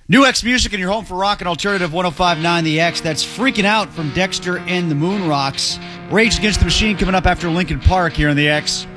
New X Music in your home for rock and alternative 105.9 The X. That's Freaking Out from Dexter and the Moon Rocks. Rage Against the Machine coming up after Linkin Park here on The X.